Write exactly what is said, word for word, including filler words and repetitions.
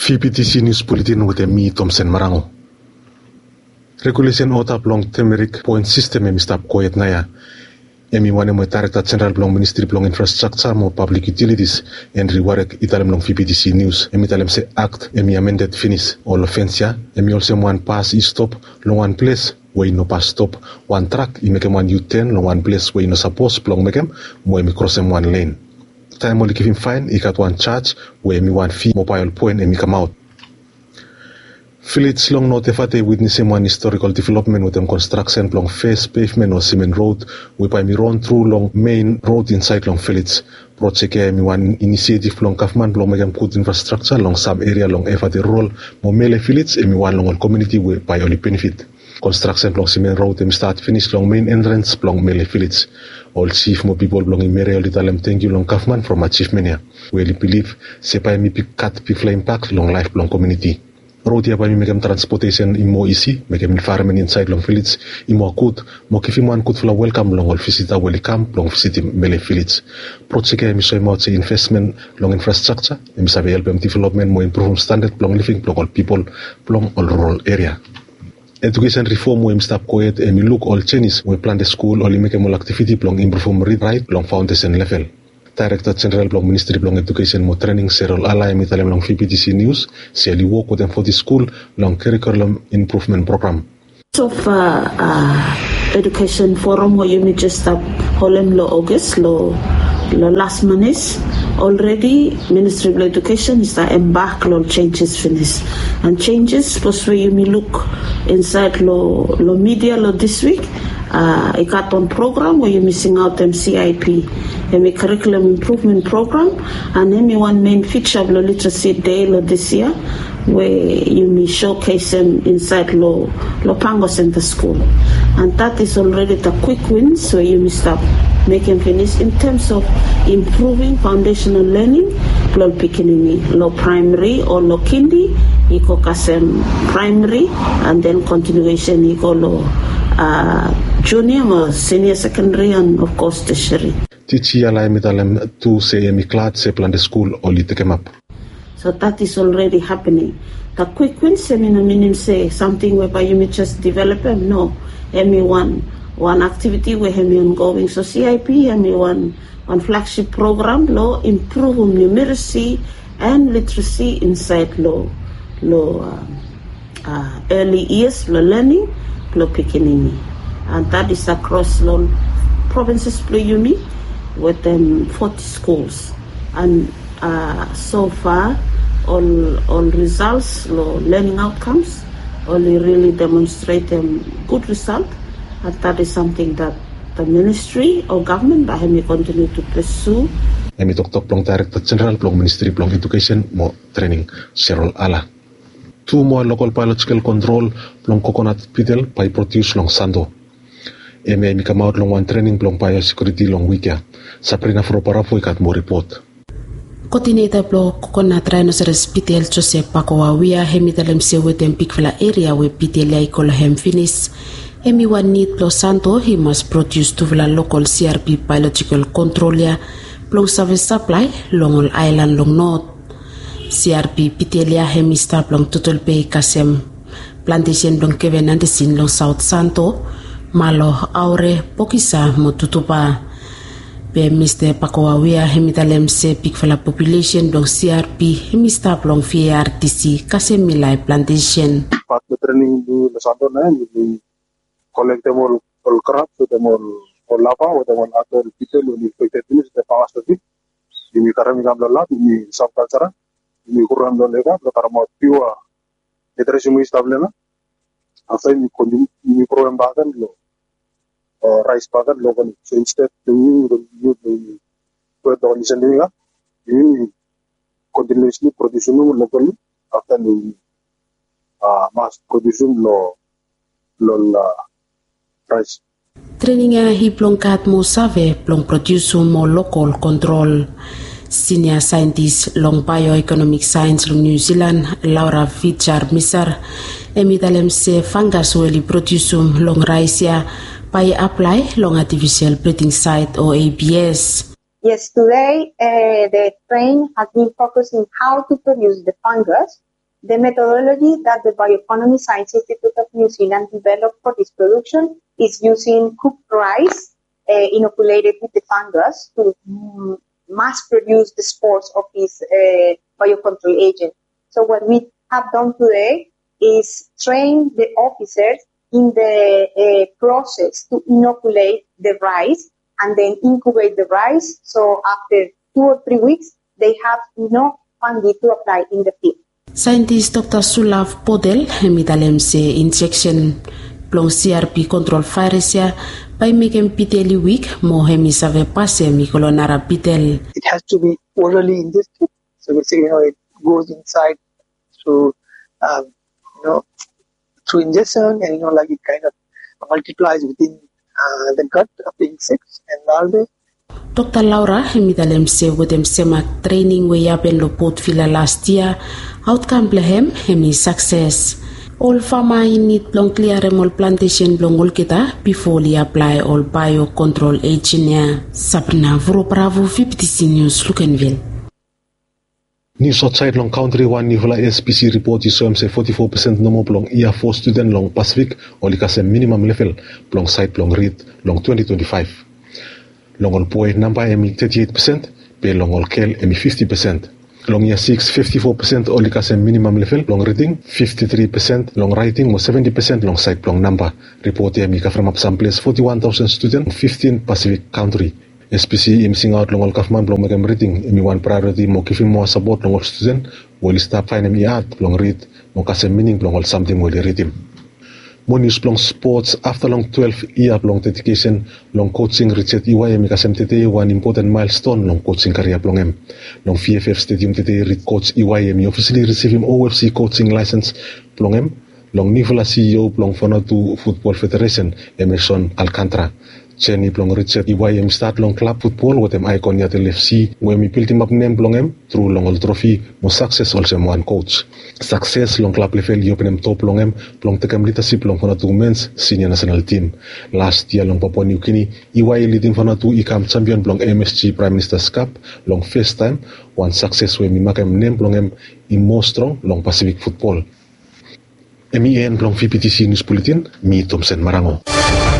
V P T C News Bulletin with me, Thompson Marango. Regulation ota plong temeric point system emi stap koyet naya. Emi wane mo Director General plong Ministry plong Infrastructure mo Public Utilities Henry Warek italem long V P T C News. Emi talem se act emi amended finish all offense. Emi also one pass stop long one place where no pass stop one track i mekem one U ten long one place where no suppose plong mekem mo emi cross em one lane. Time only give him fine, he got one charge where emi one fee mobile point emi come out. Village long notifate witness him one historical development with them construction long face pavement or cement road we by me run through long main road inside long village. Project emi one initiative long government long make good infrastructure long sub area long effort the role mo mele village emi one long community we by only benefit. Construction long cement road emi start finish long main entrance long mele village. All chief mo people long in Merial Italem thank you long government from achievement here. We believe sepa emi pick cut pick impact long life long community. Road ya pa mi mekem transportation imo easy, mekem environment inside long village, imo akut, mo kifi mo ankut fula welcome long all visitor welcome long visit mele village. Project ya mi so imo say investment long infrastructure, emi sabi help em development mo improve standard long living long all people long all rural area. Education reform we stop quiet and we look all changes we plan the school or make more activity long improve read right long foundation level. Director General long Ministry long Education mo training Serol Alay mitalem long V P T C News seli work with them for the school long curriculum improvement program. Of uh, uh, education forum where you may just up Holland lo August lo lo last month already Ministry of Education is that embark on changes finish and changes supposed where you may look inside lo lo media lo this week uh, a carton program where you missing out them C I P and a curriculum improvement program and then one main feature of the literacy day lo this year where you may showcase them inside lo lo Pango Center School and that is already the quick wins where you may start making finish in terms of improving foundational learning lo beginning lo primary or lo kindi iko kasem primary and then continuation iko lo uh, junior or senior secondary and of course tertiary. Teacher alay mitalem to say emi clad se plan the school or lit take up. So that is already happening. The quick wins I mean I mean say something whereby you may just develop them. No. Emi one one activity where hemi ongoing. So C I P hemi one one flagship program lo improve numeracy and literacy inside lo lo uh, uh, early years lo learning lo beginning and that is across lo provinces lo uni with them forty schools and uh, so far all all results lo learning outcomes only really demonstrate them good result and that is something that the ministry or government that may continue to pursue. Emi Doctor Plong Director General Plong Ministry Plong Education mo training Serol Ala. Two more local biological control Plong coconut beetle by produce long sando. Emi emi come out long one training Plong biosecurity long weekend. Sabrina Froparafo ikat mo report. Coordinator Plong coconut rhinoceros beetle Joseph Pakowawia hemitalem se wetem pikvela area we beetle ya ikola hem finish. Emi one need Plo Santo, he must produce to the local C R P biological control ya Plong service supply long all island long north. C R P pitelia hemi stap long total pay kasem plantation long keven andesin long South Santo malo aure pokisa mo tutupa. Be Mister Pakowawia hemi talem se pikfala population long C R P hemi stap long V A R T C kasem milai plantation. Part the training du Lo Santo na ni collectemos el crop, tenemos el lava, o tenemos el ato el pitel, el infectativo, de pagas de y mi carrera mi cambio la, mi subcultura, mi currando lega, lo caramo piwa, de tres muy estable na, hasta mi con mi problema bagan lo, rice bagan lo con, so instead de mi de mi pues de organización lega, mi continuously producing locally, hasta mi mass producing lo lo la rice. Training ya hi plong kat mo save plong produce mo local control. Senior scientist long bioeconomic science long New Zealand Laura Fichar Misar emitalem se fungus weli produce long rice ya by apply long artificial breeding site or A B S. Yes, today uh, the train has been focusing how to produce the fungus The methodology that the Bioeconomy Science Institute of New Zealand developed for this production is using cooked rice uh, inoculated with the fungus to mm, mass produce the spores of this uh, biocontrol agent. So what we have done today is train the officers in the uh, process to inoculate the rice and then incubate the rice. So after two or three weeks, they have enough fungi to apply in the field. Scientist Doctor Sulav Podel hemitalem se injection plong C R P control virus ya by making piteli week mo hemisave passe mi colonara pitel. It has to be orally ingested, so basically, you know, it goes inside through, um, you know, through ingestion, and you know, like it kind of multiplies within uh, the gut of the insects and larvae. Doctor Laura hemitalem se wethem semak training we yapen lo pot fila last year outcome blehem hemi success. All farmer need long clear remol plantation blongol kita before they apply all biocontrol agent. Sabrina Vro Bravo fifty News Lukenville. New South Side long country one nivola S P C report is some say forty-four percent no more long year four student long Pacific only kase minimum level long side long read long twenty twenty-five. Long all boy number emi thirty-eight percent, pe long all kel emi fifty percent. Long year six, fifty-four percent only kase minimum level long reading, fifty-three percent long writing, or seventy percent long side long number. Report emi ka from up some place forty-one thousand student, fifteen Pacific country. S P C missing out long all kafman long make reading, emi one priority mo giving more support long all student, will start find emi art long read, mo kase meaning long all something will read him. More news long sports after long twelve year long dedication long coaching Richard Iwai emi kasem today one important milestone long coaching career long em long V F F Stadium today coach Iwai emi officially receive him O F C coaching license long em long Nivola C E O long Vanuatu Football Federation Emerson Alcantara. Jenny long Richard Iwai emi start long club football with them icon Yatel F C where emi build him up name long em through long all trophy mo success also one coach. Success long club level yopen em top long em long tekam leadership long Vanuatu men's senior national team. Last year long Papua New Guinea Iwai leading Vanuatu ikam champion long M S G Prime Minister's Cup long first time one success where emi makem name long em in more strong long Pacific football. M E N long V P T C News Bulletin, me Thompson Marango.